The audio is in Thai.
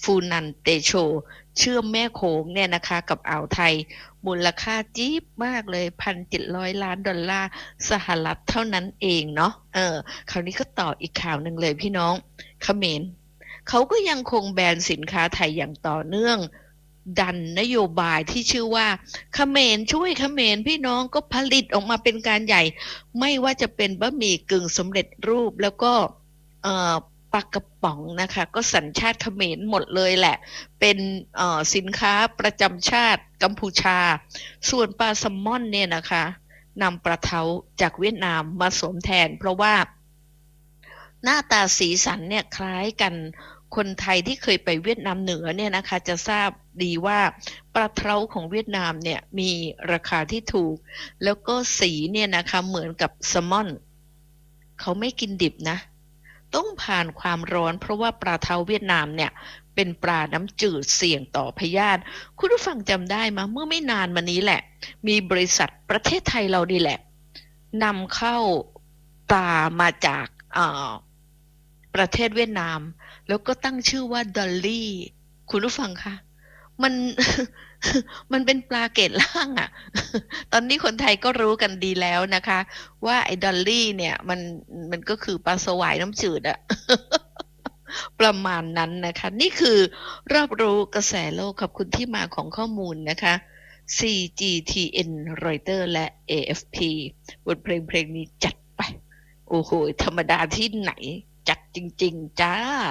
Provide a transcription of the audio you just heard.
ฟูนันเตโชเชื่อมแม่โขงเนี่ยนะคะกับอ่าวไทยมูลค่าจี๊บมากเลย1,700 ล้านดอลลาร์สหรัฐเท่านั้นเองเนาะคราวนี้ก็ต่ออีกข่าวหนึ่งเลยพี่น้องเขมรเขาก็ยังคงแบนสินค้าไทยอย่างต่อเนื่องดันนโยบายที่ชื่อว่าเขมรช่วยเขมรพี่น้องก็ผลิตออกมาเป็นการใหญ่ไม่ว่าจะเป็นบะหมี่กึ่งสำเร็จรูปแล้วก็เอ่อปลากระป๋องนะคะก็สัญชาติเขมรหมดเลยแหละเป็นสินค้าประจำชาติกัมพูชาส่วนปลาแซลมอนเนี่ยนะคะนำปลาเทาจากเวียดนามมาสวมแทนเพราะว่าหน้าตาสีสันเนี่ยคล้ายกันคนไทยที่เคยไปเวียดนามเหนือเนี่ยนะคะจะทราบดีว่าปลาเทาของเวียดนามเนี่ยมีราคาที่ถูกแล้วก็สีเนี่ยนะคะเหมือนกับแซลมอนเขาไม่กินดิบนะต้องผ่านความร้อนเพราะว่าปลาเทาเวียดนามเนี่ยเป็นปลาน้ำจืดเสี่ยงต่อพยาธิคุณผู้ฟังจำได้ไหมเมื่อไม่นานมานี้แหละมีบริษัทประเทศไทยเราดีแหละนำเข้าปลามาจากประเทศเวียดนามแล้วก็ตั้งชื่อว่าดอลลี่คุณผู้ฟังคะมัน มันเป็นปลาเกรดล่างอ่ะตอนนี้คนไทยก็รู้กันดีแล้วนะคะว่าไอ้ดอลลี่เนี่ยมันก็คือปลาสวายน้ำจืดอะ ประมาณนั้นนะคะนี่คือรอบรู้กระแสโลกขอบคุณที่มาของข้อมูลนะคะ CGTN Reuters และ AFP บทเพลงนี้จัดไปโอ้โหธรรมดาที่ไหนจัดจริงๆจ้า